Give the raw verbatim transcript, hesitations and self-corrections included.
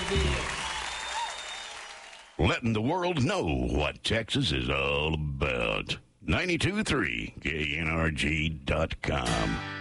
Letting the world know what Texas is all about. ninety-two point three K N R G dot com.